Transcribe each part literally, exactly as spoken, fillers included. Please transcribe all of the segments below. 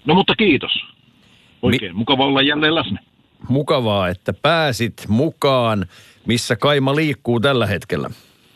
No mutta kiitos. Oikein Mi- mukava olla jälleen läsnä. Mukavaa, että pääsit mukaan. Missä kaima liikkuu tällä hetkellä?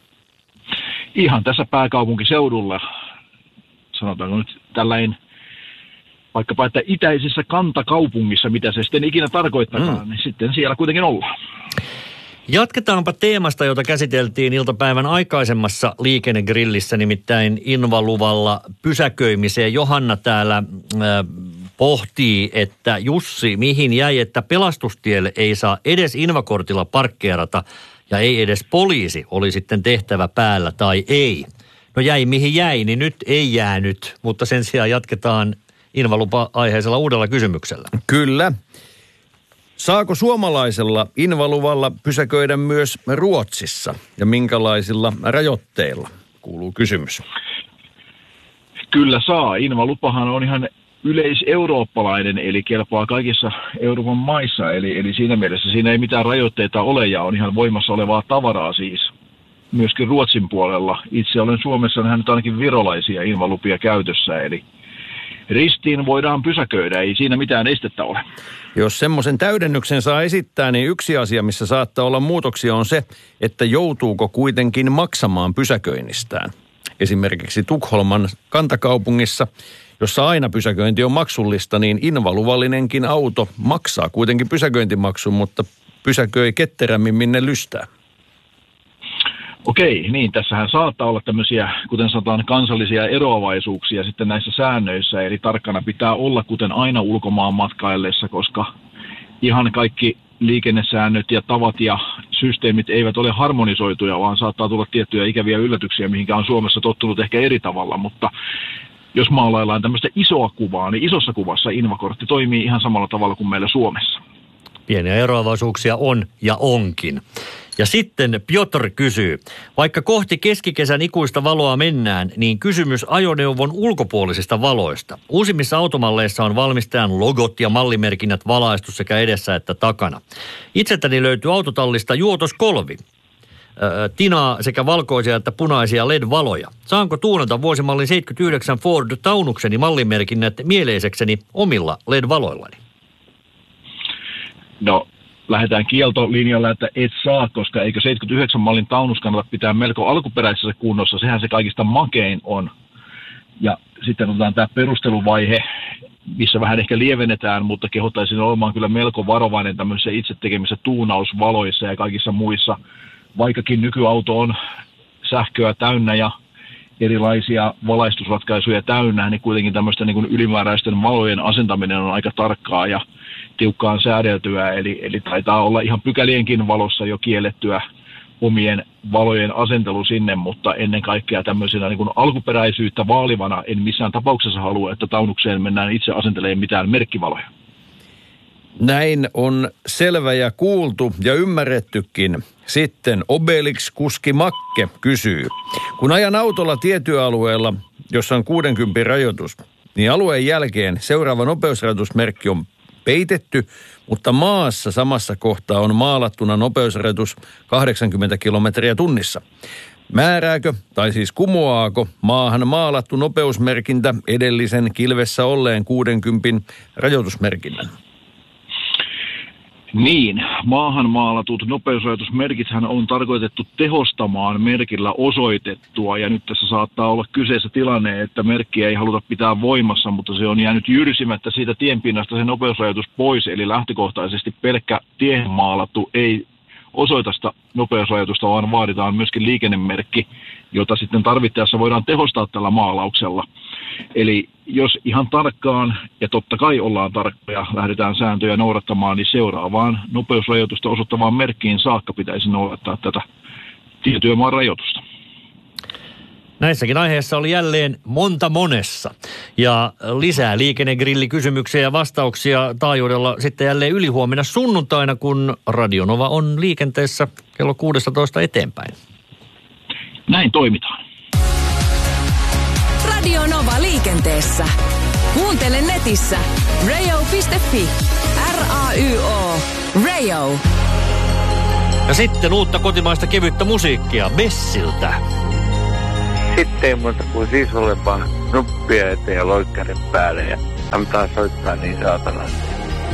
Ihan tässä pääkaupunkiseudulla. Sanotaanko nyt tällainen, vaikkapa että itäisessä kantakaupungissa, mitä se sitten ikinä tarkoittakaan, mm. niin sitten siellä kuitenkin ollaan. Jatketaanpa teemasta, jota käsiteltiin iltapäivän aikaisemmassa liikennegrillissä, nimittäin invaluvalla pysäköimiseen. Johanna täällä äh, pohtii, että Jussi, mihin jäi, että pelastustielle ei saa edes invakortilla parkkeerata ja ei edes poliisi oli sitten tehtävä päällä tai ei. No jäi mihin jäi, niin nyt ei jäänyt, mutta sen sijaan jatketaan invalupa-aiheisella uudella kysymyksellä. Kyllä. Saako suomalaisella invaluvalla pysäköidä myös Ruotsissa ja minkälaisilla rajoitteilla, kuuluu kysymys. Kyllä saa. Invalupahan on ihan yleiseurooppalainen, eli kelpaa kaikissa Euroopan maissa. Eli, eli siinä mielessä siinä ei mitään rajoitteita ole ja on ihan voimassa olevaa tavaraa siis. Myöskin Ruotsin puolella. Itse olen Suomessa nähnyt ainakin virolaisia invalupia käytössä, eli ristiin voidaan pysäköidä, ei siinä mitään estettä ole. Jos semmoisen täydennyksen saa esittää, niin yksi asia, missä saattaa olla muutoksia, on se, että joutuuko kuitenkin maksamaan pysäköinnistään. Esimerkiksi Tukholman kantakaupungissa, jossa aina pysäköinti on maksullista, niin invaluvallinenkin auto maksaa kuitenkin pysäköintimaksun, mutta pysäköi ketterämmin minne lystää. Okei, niin tässähän saattaa olla tämmöisiä, kuten sanotaan, kansallisia eroavaisuuksia sitten näissä säännöissä, eli tarkkana pitää olla, kuten aina ulkomaan matkaillessa, koska ihan kaikki liikennesäännöt ja tavat ja systeemit eivät ole harmonisoituja, vaan saattaa tulla tiettyjä ikäviä yllätyksiä, mihinkä on Suomessa tottunut ehkä eri tavalla, mutta jos maalaillaan tämmöistä isoa kuvaa, niin isossa kuvassa invakortti toimii ihan samalla tavalla kuin meillä Suomessa. Pieniä eroavaisuuksia on ja onkin. Ja sitten Piotr kysyy, vaikka kohti keskikesän ikuista valoa mennään, niin kysymys ajoneuvon ulkopuolisista valoista. Uusimmissa automalleissa on valmistajan logot ja mallimerkinnät valaistu sekä edessä että takana. Itseltäni löytyy autotallista juotoskolvi. Öö, tinaa sekä valkoisia että punaisia L E D-valoja. Saanko tuunata vuosimallin seitsemänkymmentäyhdeksän Ford Taunukseni mallimerkinnät mieleisekseni omilla L E D-valoillani? No, lähdetään kieltolinjalla, että et saa, koska eikö seitsemänkymmentäyhdeksän mallin Taunus kannata pitää melko alkuperäisessä kunnossa, sehän se kaikista makein on. Ja sitten otetaan tämä perusteluvaihe, missä vähän ehkä lievennetään, mutta kehottaisin olemaan kyllä melko varovainen tämmöisissä itse tekemissä tuunausvaloissa ja kaikissa muissa. Vaikkakin nykyauto on sähköä täynnä ja erilaisia valaistusratkaisuja täynnä, niin kuitenkin tämmöistä niin kuin ylimääräisten valojen asentaminen on aika tarkkaa ja tiukkaan säädeltyä, eli, eli taitaa olla ihan pykälienkin valossa jo kiellettyä omien valojen asentelu sinne, mutta ennen kaikkea tämmöisenä niin kuin alkuperäisyyttä vaalivana en missään tapauksessa halua, että Taunukseen mennään itse asentelemaan mitään merkkivaloja. Näin on selvä ja kuultu ja ymmärrettykin. Sitten Obelix-kuski Makke kysyy. Kun ajan autolla tietyalueella, jossa on kuudenkymmenen rajoitus, niin alueen jälkeen seuraava nopeusrajoitusmerkki on peitetty, mutta maassa samassa kohtaa on maalattuna nopeusrajoitus kahdeksankymmentä kilometriä tunnissa. Määrääkö, tai siis kumoaako maahan maalattu nopeusmerkintä edellisen kilvessä olleen kuudenkymmenen rajoitusmerkinnän? Niin, maahan maalatut nopeusrajoitusmerkithän on tarkoitettu tehostamaan merkillä osoitettua, ja nyt tässä saattaa olla kyseessä tilanne, että merkkiä ei haluta pitää voimassa, mutta se on jäänyt jyrsimättä siitä tienpinnasta se nopeusrajoitus pois, eli lähtökohtaisesti pelkkä tiehen maalattu ei osoita sitä nopeusrajoitusta, vaan vaaditaan myöskin liikennemerkki, jota sitten tarvittaessa voidaan tehostaa tällä maalauksella. Eli jos ihan tarkkaan, ja totta kai ollaan tarkkoja, lähdetään sääntöjä noudattamaan, niin seuraavaan nopeusrajoitusta osoittavaan merkkiin saakka pitäisi noudattaa tätä tietyömaan rajoitusta. Näissäkin aiheessa oli jälleen monta monessa. Ja lisää liikennegrillikysymyksiä ja vastauksia taajuudella sitten jälleen ylihuomenna sunnuntaina, kun Radio Nova on liikenteessä kello kuusitoista eteenpäin. Näin toimitaan. Radio Nova liikenteessä. Kuuntele netissä rayo piste fi. R A Y O. Rayo. Ja sitten uutta kotimaista kevyttä musiikkia Bessiltä. Sitten ei muuta kuin sisollepa nuppia eteen ja loikkarin päälle ja Antaa soittaa niin saatana.